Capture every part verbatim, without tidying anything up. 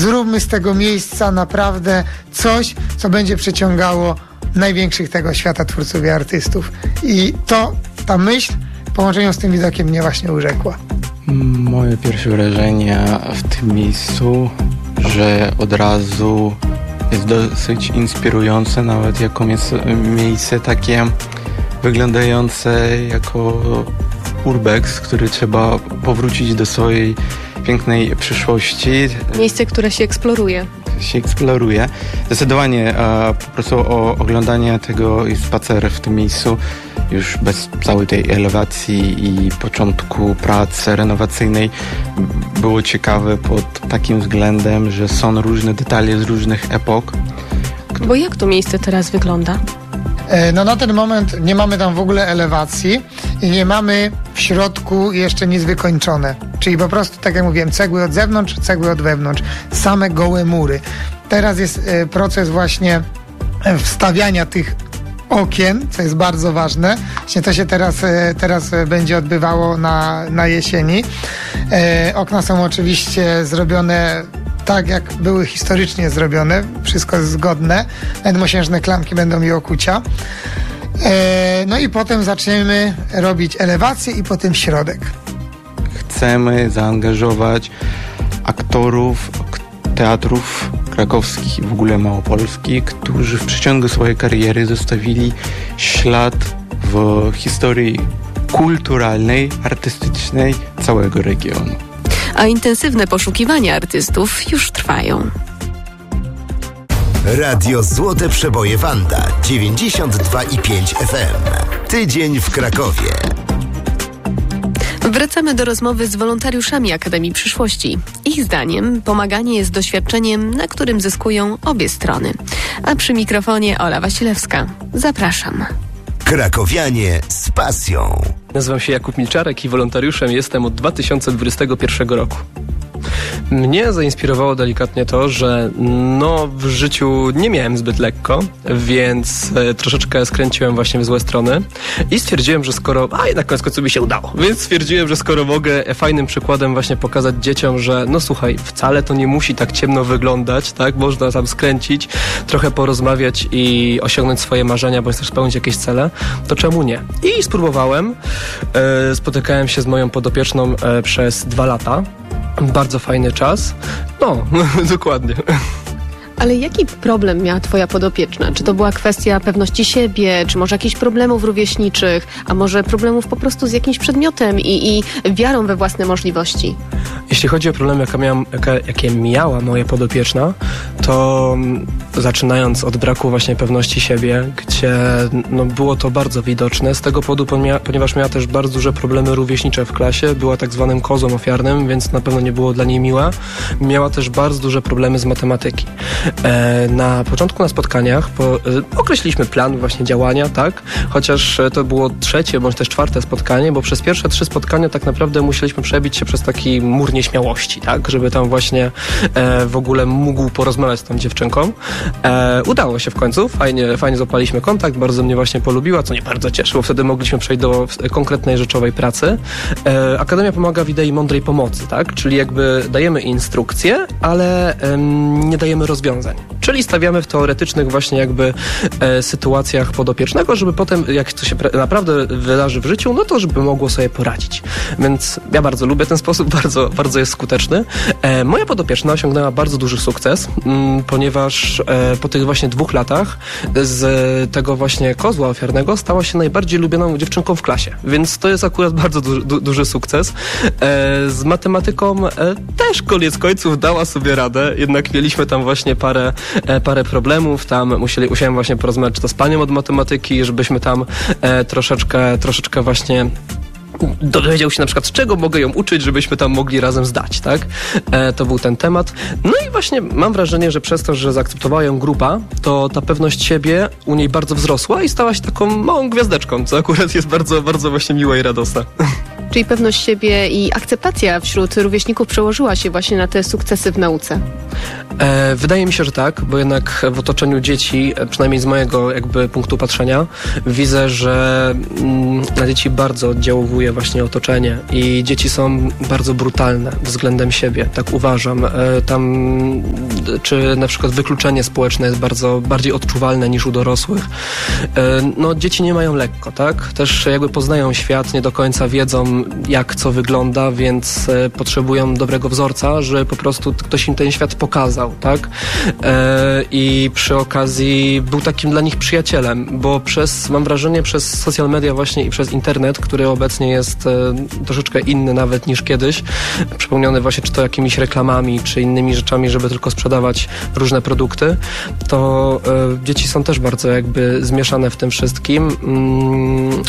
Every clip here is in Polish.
zróbmy z tego miejsca naprawdę coś, co będzie przyciągało największych tego świata twórców i artystów. I to, ta myśl w połączeniu z tym widokiem mnie właśnie urzekła. Moje pierwsze wrażenie w tym miejscu, że od razu jest dosyć inspirujące, nawet jako miejsce takie wyglądające jako urbex, który trzeba powrócić do swojej pięknej przyszłości. Miejsce, które się eksploruje. się eksploruje. Zdecydowanie e, po prostu o, oglądanie tego i spacer w tym miejscu już bez całej tej elewacji i początku pracy renowacyjnej było ciekawe pod takim względem, że są różne detale z różnych epok. Bo jak to miejsce teraz wygląda? No na ten moment nie mamy tam w ogóle elewacji i nie mamy w środku jeszcze nic wykończone. Czyli po prostu, tak jak mówiłem, cegły od zewnątrz, cegły od wewnątrz. Same gołe mury. Teraz jest proces właśnie wstawiania tych okien, co jest bardzo ważne. Właśnie to się teraz, teraz będzie odbywało na, na jesieni. Okna są oczywiście zrobione tak, jak były historycznie zrobione. Wszystko jest zgodne. Nawet mosiężne klamki będą i okucia. E, no i potem zaczniemy robić elewację i potem środek. Chcemy zaangażować aktorów teatrów krakowskich i w ogóle małopolskich, którzy w przeciągu swojej kariery zostawili ślad w historii kulturalnej, artystycznej całego regionu. A intensywne poszukiwania artystów już trwają. Radio Złote Przeboje Wanda dziewięćdziesiąt dwa i pięć F M. Tydzień w Krakowie. Wracamy do rozmowy z wolontariuszami Akademii Przyszłości. Ich zdaniem pomaganie jest doświadczeniem, na którym zyskują obie strony. A przy mikrofonie Ola Wasilewska. Zapraszam. Krakowianie z pasją. Nazywam się Jakub Milczarek i wolontariuszem jestem od dwa tysiące dwudziestego pierwszego roku. Mnie zainspirowało delikatnie to, że no w życiu nie miałem zbyt lekko, więc e, troszeczkę skręciłem właśnie w złe strony i stwierdziłem, że skoro, a jednak koniec końców mi się udało, więc stwierdziłem, że skoro mogę fajnym przykładem właśnie pokazać dzieciom, że no słuchaj, wcale to nie musi tak ciemno wyglądać, tak, można tam skręcić, trochę porozmawiać i osiągnąć swoje marzenia, bądź też spełnić jakieś cele, to czemu nie? I spróbowałem, e, spotykałem się z moją podopieczną e, przez dwa lata. Bardzo fajny czas. No, dokładnie. Ale jaki problem miała twoja podopieczna? Czy to była kwestia pewności siebie, czy może jakichś problemów rówieśniczych, a może problemów po prostu z jakimś przedmiotem i, i wiarą we własne możliwości? Jeśli chodzi o problemy, jakie, miałam, jakie, jakie miała moja podopieczna, to zaczynając od braku właśnie pewności siebie, gdzie no, było to bardzo widoczne, z tego powodu, ponieważ miała też bardzo duże problemy rówieśnicze w klasie, była tak zwanym kozłem ofiarnym, więc na pewno nie było dla niej miła. Miała też bardzo duże problemy z matematyki. E, na początku na spotkaniach po, e, określiliśmy plan właśnie działania, tak? Chociaż to było trzecie bądź też czwarte spotkanie, bo przez pierwsze trzy spotkania tak naprawdę musieliśmy przebić się przez taki mur nieśmiałości, tak? Żeby tam właśnie e, w ogóle mógł porozmawiać z tą dziewczynką. E, udało się w końcu, fajnie, fajnie złapaliśmy kontakt, bardzo mnie właśnie polubiła, co mnie bardzo cieszy, bo wtedy mogliśmy przejść do konkretnej rzeczowej pracy. E, Akademia pomaga w idei mądrej pomocy, tak? Czyli jakby dajemy instrukcje, ale em, nie dajemy rozwiązań. Czyli stawiamy w teoretycznych właśnie jakby e, sytuacjach podopiecznego, żeby potem, jak to się pre- naprawdę wydarzy w życiu, no to żeby mogło sobie poradzić. Więc ja bardzo lubię ten sposób, bardzo, bardzo jest skuteczny. E, moja podopieczna osiągnęła bardzo duży sukces, m, ponieważ e, po tych właśnie dwóch latach z tego właśnie kozła ofiarnego stała się najbardziej lubioną dziewczynką w klasie. Więc to jest akurat bardzo du- du- duży sukces. E, z matematyką e, też koniec końców dała sobie radę, jednak mieliśmy tam właśnie parę, e, parę problemów, tam musieli, musiałem właśnie porozmawiać czy to z panią od matematyki, żebyśmy tam e, troszeczkę, troszeczkę właśnie dowiedział się na przykład, z czego mogę ją uczyć, żebyśmy tam mogli razem zdać, tak? E, to był ten temat. No i właśnie mam wrażenie, że przez to, że zaakceptowała ją grupa, to ta pewność siebie u niej bardzo wzrosła i stała się taką małą gwiazdeczką, co akurat jest bardzo, bardzo właśnie miłe i radosne. Czyli pewność siebie i akceptacja wśród rówieśników przełożyła się właśnie na te sukcesy w nauce? E, wydaje mi się, że tak, bo jednak w otoczeniu dzieci, przynajmniej z mojego jakby punktu patrzenia, widzę, że mm, na dzieci bardzo oddziałuje właśnie otoczenie i dzieci są bardzo brutalne względem siebie, tak uważam. E, tam czy na przykład wykluczenie społeczne jest bardzo bardziej odczuwalne niż u dorosłych. E, no dzieci nie mają lekko, tak? Też jakby poznają świat, nie do końca wiedzą, jak co wygląda, więc e, potrzebują dobrego wzorca, że po prostu ktoś im ten świat pokazał, tak? E, I przy okazji był takim dla nich przyjacielem, bo przez, mam wrażenie, przez social media właśnie i przez internet, który obecnie jest e, troszeczkę inny nawet niż kiedyś, przypomniony właśnie czy to jakimiś reklamami, czy innymi rzeczami, żeby tylko sprzedawać różne produkty, to e, dzieci są też bardzo jakby zmieszane w tym wszystkim mm,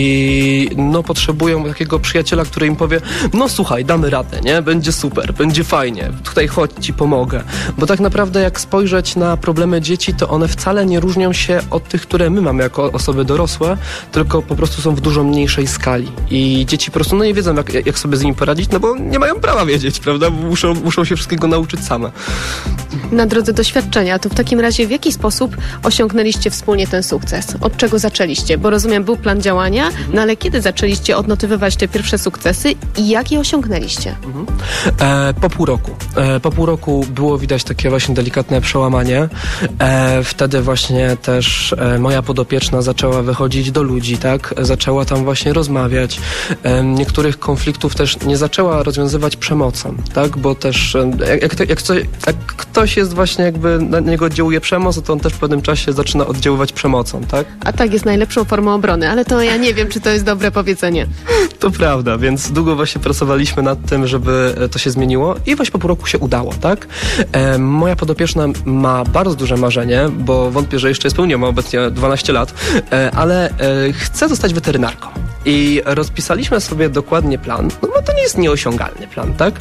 i no potrzebują takiego przyjaciela, który im powie, no słuchaj, damy radę, nie? Będzie super, będzie fajnie, tutaj chodź, ci pomogę. Bo tak naprawdę jak spojrzeć na problemy dzieci, to one wcale nie różnią się od tych, które my mamy jako osoby dorosłe, tylko po prostu są w dużo mniejszej skali. I dzieci po prostu no nie wiedzą, jak, jak sobie z nimi poradzić, no bo nie mają prawa wiedzieć, prawda? Muszą, muszą się wszystkiego nauczyć same. Na drodze doświadczenia, to w takim razie w jaki sposób osiągnęliście wspólnie ten sukces? Od czego zaczęliście? Bo rozumiem, był plan działania, no ale kiedy zaczęliście odnotowywać te pierwsze sukcesy i jak je osiągnęliście? Mhm. E, po pół roku. E, po pół roku było widać takie właśnie delikatne przełamanie. E, wtedy właśnie też e, moja podopieczna zaczęła wychodzić do ludzi, tak? Zaczęła tam właśnie rozmawiać. E, niektórych konfliktów też nie zaczęła rozwiązywać przemocą, tak? Bo też e, jak, jak, jak, co, jak ktoś jest właśnie jakby na niego oddziałuje przemoc, to on też w pewnym czasie zaczyna oddziaływać przemocą, tak? A tak jest najlepszą formą obrony, ale to ja nie wiem, czy to jest dobre powiedzenie. To prawda, więc długo właśnie pracowaliśmy nad tym, żeby to się zmieniło i właśnie po pół roku się udało, tak? E, moja podopieczna ma bardzo duże marzenie, bo wątpię, że jeszcze je spełniła, ma obecnie dwanaście lat, e, ale e, chce zostać weterynarką. I rozpisaliśmy sobie dokładnie plan, no bo to nie jest nieosiągalny plan, tak?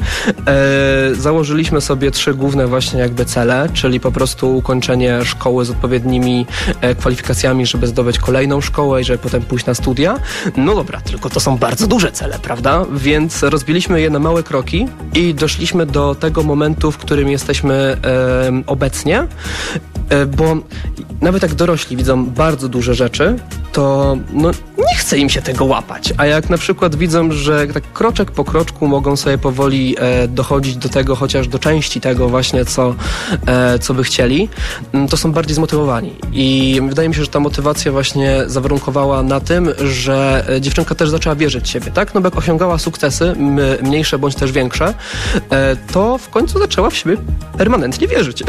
E, założyliśmy sobie trzy główne właśnie jakby cele, czyli po prostu ukończenie szkoły z odpowiednimi e, kwalifikacjami, żeby zdobyć kolejną szkołę i żeby potem pójść na studia. No dobra, tylko to są bardzo duże cele, prawda? Więc rozbiliśmy je na małe kroki i doszliśmy do tego momentu, w którym jesteśmy e, obecnie, e, bo nawet jak dorośli widzą bardzo duże rzeczy, to no, nie chce im się tego łapać. A jak na przykład widzą, że tak kroczek po kroczku mogą sobie powoli e, dochodzić do tego, chociaż do części tego właśnie, co, e, co by chcieli, to są bardziej zmotywowani. I wydaje mi się, że ta motywacja właśnie zawarunkowała na tym, że dziewczynka też zaczęła wierzyć w siebie, tak? No bo jak osiągała sukcesy, m- mniejsze bądź też większe, e, to w końcu zaczęła w siebie permanentnie wierzyć.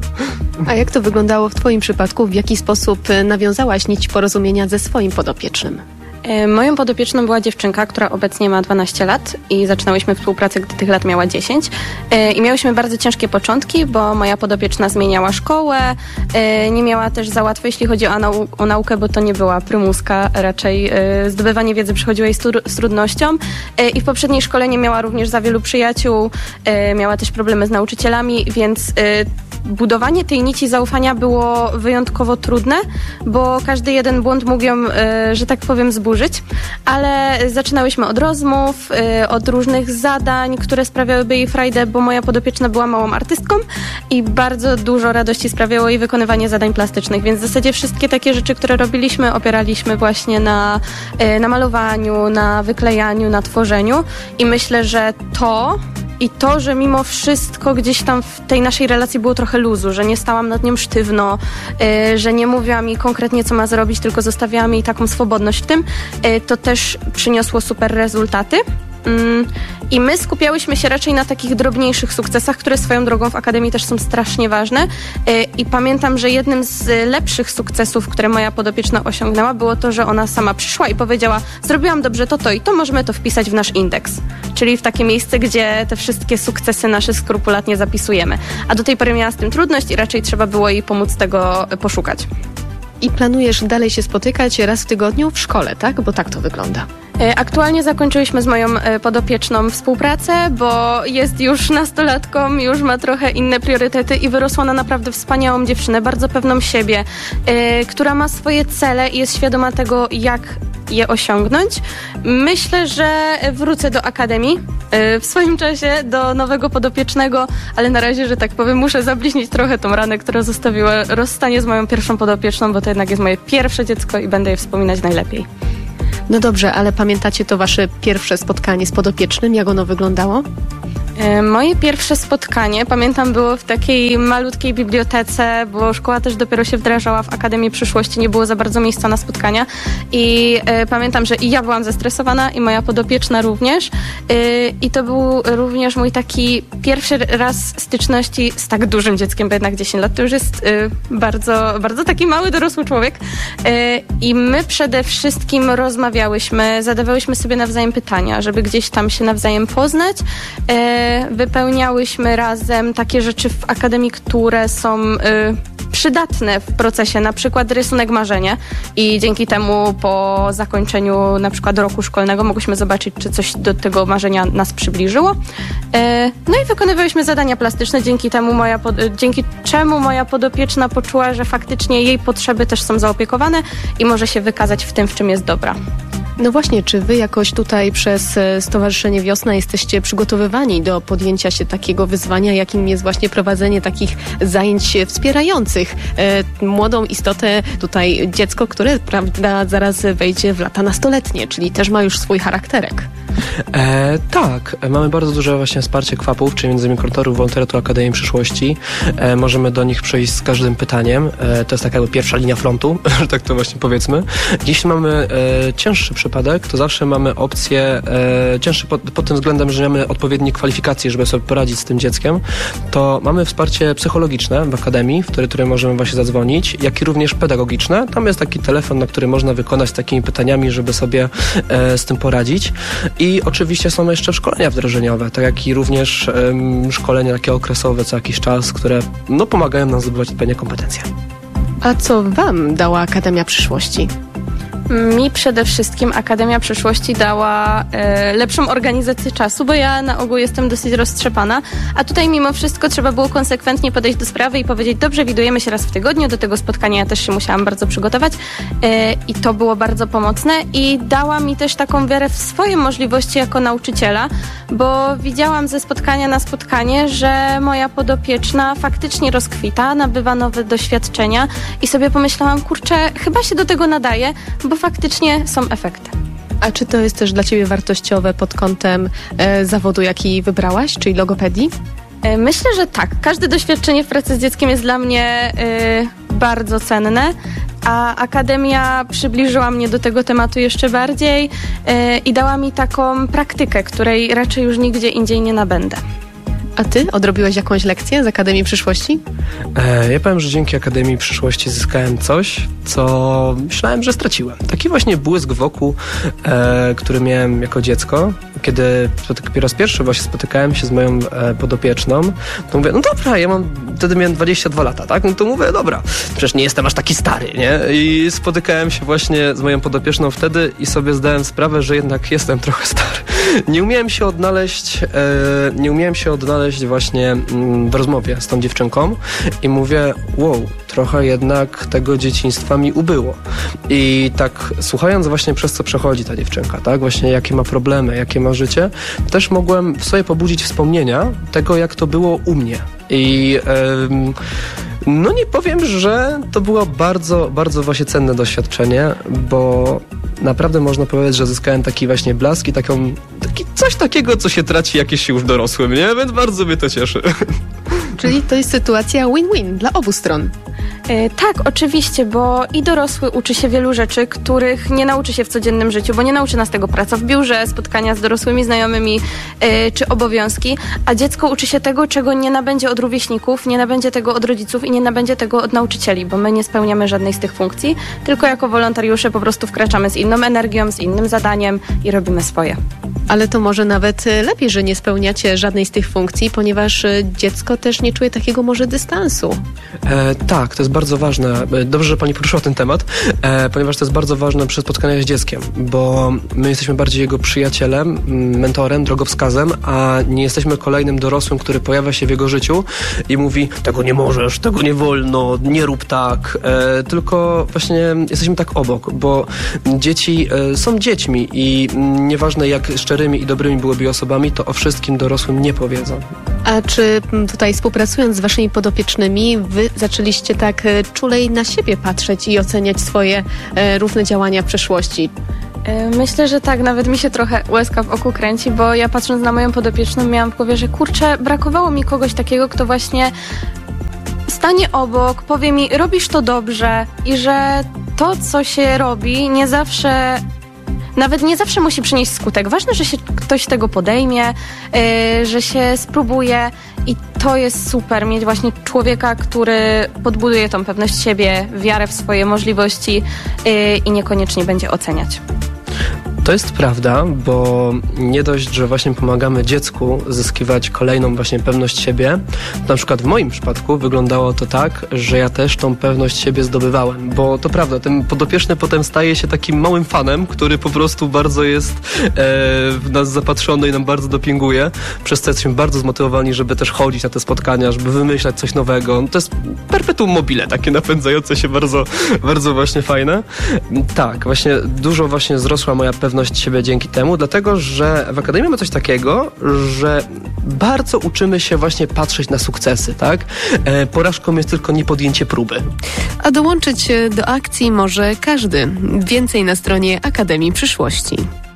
A jak to wyglądało w twoim przypadku? W jaki sposób nawiązałaś nić porozumienia ze swoim podopiecznym? Moją podopieczną była dziewczynka, która obecnie ma dwanaście lat i zaczynałyśmy współpracę, gdy tych lat miała dziesięć. I miałyśmy bardzo ciężkie początki, bo moja podopieczna zmieniała szkołę, nie miała też za łatwo, jeśli chodzi o, nau- o naukę, bo to nie była prymuska, raczej zdobywanie wiedzy przychodziło jej z, tru- z trudnością. I w poprzedniej szkole nie miała również za wielu przyjaciół, miała też problemy z nauczycielami, więc budowanie tej nici zaufania było wyjątkowo trudne, bo każdy jeden błąd mógł ją, że tak powiem, zburzyć, ale zaczynałyśmy od rozmów, od różnych zadań, które sprawiałyby jej frajdę, bo moja podopieczna była małą artystką i bardzo dużo radości sprawiało jej wykonywanie zadań plastycznych, więc w zasadzie wszystkie takie rzeczy, które robiliśmy, opieraliśmy właśnie na, na malowaniu, na wyklejaniu, na tworzeniu i myślę, że to I to, że mimo wszystko gdzieś tam w tej naszej relacji było trochę luzu, że nie stałam nad nią sztywno, yy, że nie mówiła mi konkretnie, co ma zrobić, tylko zostawiała mi taką swobodność w tym, yy, to też przyniosło super rezultaty. Yy, I my skupiałyśmy się raczej na takich drobniejszych sukcesach, które swoją drogą w Akademii też są strasznie ważne. Yy, I pamiętam, że jednym z lepszych sukcesów, które moja podopieczna osiągnęła, było to, że ona sama przyszła i powiedziała: zrobiłam dobrze to, to i to, możemy to wpisać w nasz indeks. Czyli w takie miejsce, gdzie te wszystkie sukcesy nasze skrupulatnie zapisujemy. A do tej pory miała z tym trudność i raczej trzeba było jej pomóc tego poszukać. I planujesz dalej się spotykać raz w tygodniu w szkole, tak? Bo tak to wygląda. Aktualnie zakończyliśmy z moją podopieczną współpracę, bo jest już nastolatką, już ma trochę inne priorytety i wyrosła na naprawdę wspaniałą dziewczynę, bardzo pewną siebie, która ma swoje cele i jest świadoma tego, jak je osiągnąć. Myślę, że wrócę do akademii w swoim czasie, do nowego podopiecznego, ale na razie, że tak powiem, muszę zabliźnić trochę tą ranę, która zostawiła rozstanie z moją pierwszą podopieczną, bo to jednak jest moje pierwsze dziecko i będę je wspominać najlepiej. No dobrze, ale pamiętacie to wasze pierwsze spotkanie z podopiecznym? Jak ono wyglądało? Moje pierwsze spotkanie, pamiętam, było w takiej malutkiej bibliotece, bo szkoła też dopiero się wdrażała w Akademii Przyszłości, nie było za bardzo miejsca na spotkania i e, pamiętam, że i ja byłam zestresowana i moja podopieczna również e, i to był również mój taki pierwszy raz styczności z tak dużym dzieckiem, bo jednak dziesięć lat to już jest e, bardzo, bardzo taki mały, dorosły człowiek e, i my przede wszystkim rozmawiałyśmy, zadawałyśmy sobie nawzajem pytania, żeby gdzieś tam się nawzajem poznać. E, Wypełniałyśmy razem takie rzeczy w akademii, które są y, przydatne w procesie, na przykład rysunek marzenia i dzięki temu po zakończeniu na przykład roku szkolnego mogłyśmy zobaczyć, czy coś do tego marzenia nas przybliżyło. Y, no i wykonywałyśmy zadania plastyczne, dzięki temu moja pod, dzięki czemu moja podopieczna poczuła, że faktycznie jej potrzeby też są zaopiekowane i może się wykazać w tym, w czym jest dobra. No właśnie, czy wy jakoś tutaj przez Stowarzyszenie Wiosna jesteście przygotowywani do podjęcia się takiego wyzwania, jakim jest właśnie prowadzenie takich zajęć wspierających e, młodą istotę, tutaj dziecko, które, prawda, zaraz wejdzie w lata nastoletnie, czyli też ma już swój charakterek. E, tak, mamy bardzo duże właśnie wsparcie kwapów, czyli między innymi koordynatorów wolontariatu Akademii Przyszłości. E, możemy do nich przejść z każdym pytaniem. E, to jest taka jakby pierwsza linia frontu, że tak to właśnie powiedzmy. Jeśli mamy e, cięższy przypadek, to zawsze mamy opcję e, cięższy pod, pod tym względem, że nie mamy odpowiedniej kwalifikacji, żeby sobie poradzić z tym dzieckiem, to mamy wsparcie psychologiczne w Akademii, w której, której możemy właśnie zadzwonić, jak i również pedagogiczne. Tam jest taki telefon, na który można wykonać z takimi pytaniami, żeby sobie e, z tym poradzić. I oczywiście są jeszcze szkolenia wdrożeniowe, tak jak i również um, szkolenia takie okresowe co jakiś czas, które no, pomagają nam zdobywać odpowiednie kompetencje. A co wam dała Akademia Przyszłości? Mi przede wszystkim Akademia Przyszłości dała e, lepszą organizację czasu, bo ja na ogół jestem dosyć roztrzepana, a tutaj mimo wszystko trzeba było konsekwentnie podejść do sprawy i powiedzieć, dobrze, widujemy się raz w tygodniu, do tego spotkania ja też się musiałam bardzo przygotować e, i to było bardzo pomocne i dała mi też taką wiarę w swoje możliwości jako nauczyciela, bo widziałam ze spotkania na spotkanie, że moja podopieczna faktycznie rozkwita, nabywa nowe doświadczenia i sobie pomyślałam, kurczę, chyba się do tego nadaje, bo faktycznie są efekty. A czy to jest też dla ciebie wartościowe pod kątem e, zawodu, jaki wybrałaś, czyli logopedii? E, myślę, że tak. Każde doświadczenie w pracy z dzieckiem jest dla mnie e, bardzo cenne, a Akademia przybliżyła mnie do tego tematu jeszcze bardziej e, i dała mi taką praktykę, której raczej już nigdzie indziej nie nabędę. A ty odrobiłeś jakąś lekcję z Akademii Przyszłości? E, ja powiem, że dzięki Akademii Przyszłości zyskałem coś, co myślałem, że straciłem. Taki właśnie błysk wokół, e, który miałem jako dziecko. Kiedy po raz pierwszy właśnie spotykałem się z moją e, podopieczną, to mówię, no dobra, ja mam, wtedy miałem dwadzieścia dwa lata, tak? No to mówię, dobra, przecież nie jestem aż taki stary, nie? I spotykałem się właśnie z moją podopieczną wtedy i sobie zdałem sprawę, że jednak jestem trochę stary. Nie umiałem się odnaleźć, e, nie umiałem się odnaleźć właśnie mm, w rozmowie z tą dziewczynką i mówię, wow, trochę jednak tego dzieciństwa mi ubyło. I tak słuchając właśnie przez co przechodzi ta dziewczynka, tak? Właśnie jakie ma problemy, jakie ma życie, też mogłem w sobie pobudzić wspomnienia tego, jak to było u mnie. I em, no nie powiem, że to było bardzo, bardzo właśnie cenne doświadczenie, bo naprawdę można powiedzieć, że zyskałem taki właśnie blask i taką, taki coś takiego, co się traci jakieś się już dorosłym, nie? Więc bardzo mnie to cieszy. Czyli to jest sytuacja win-win dla obu stron. E, tak, oczywiście, bo i dorosły uczy się wielu rzeczy, których nie nauczy się w codziennym życiu, bo nie nauczy nas tego praca w biurze, spotkania z dorosłymi znajomymi e, czy obowiązki, a dziecko uczy się tego, czego nie nabędzie od rówieśników, nie nabędzie tego od rodziców i nie nabędzie tego od nauczycieli, bo my nie spełniamy żadnej z tych funkcji, tylko jako wolontariusze po prostu wkraczamy z inną energią, z innym zadaniem i robimy swoje. Ale to może nawet lepiej, że nie spełniacie żadnej z tych funkcji, ponieważ dziecko też nie czuje takiego może dystansu. E, tak, to jest bardzo bardzo ważne, dobrze, że pani poruszyła ten temat, e, ponieważ to jest bardzo ważne przy spotkaniach z dzieckiem, bo my jesteśmy bardziej jego przyjacielem, mentorem, drogowskazem, a nie jesteśmy kolejnym dorosłym, który pojawia się w jego życiu i mówi, tego nie możesz, tego nie wolno, nie rób tak, e, tylko właśnie jesteśmy tak obok, bo dzieci e, są dziećmi i m, nieważne jak szczerymi i dobrymi byłyby osobami, to o wszystkim dorosłym nie powiedzą. A czy tutaj współpracując z waszymi podopiecznymi, wy zaczęliście tak e, czulej na siebie patrzeć i oceniać swoje e, różne działania w przeszłości? Myślę, że tak, nawet mi się trochę łezka w oku kręci, bo ja patrząc na moją podopieczną miałam w głowie, że kurczę, brakowało mi kogoś takiego, kto właśnie stanie obok, powie mi, robisz to dobrze i że to, co się robi, nie zawsze, nawet nie zawsze musi przynieść skutek. Ważne, że się ktoś tego podejmie, yy, że się spróbuje i to jest super, mieć właśnie człowieka, który podbuduje tą pewność siebie, wiarę w swoje możliwości yy, i niekoniecznie będzie oceniać. To jest prawda, bo nie dość, że właśnie pomagamy dziecku zyskiwać kolejną właśnie pewność siebie, to na przykład w moim przypadku wyglądało to tak, że ja też tą pewność siebie zdobywałem, bo to prawda, ten podopieczny potem staje się takim małym fanem, który po prostu bardzo jest e, w nas zapatrzony i nam bardzo dopinguje, przez co jesteśmy bardzo zmotywowani, żeby też chodzić na te spotkania, żeby wymyślać coś nowego. To jest perpetuum mobile, takie napędzające się, bardzo, bardzo właśnie fajne. Tak, właśnie dużo właśnie wzrosła moja pewność siebie dzięki temu, dlatego, że w Akademii mamy coś takiego, że bardzo uczymy się właśnie patrzeć na sukcesy, tak? E, porażką jest tylko niepodjęcie próby. A dołączyć do akcji może każdy. Więcej na stronie Akademii Przyszłości.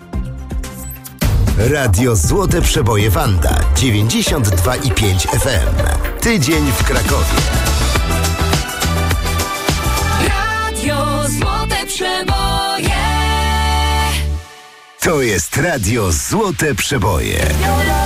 Radio Złote Przeboje Wanda dziewięćdziesiąt dwa i pięć F M. Tydzień w Krakowie. Radio Złote Przeboje. To jest Radio Złote Przeboje.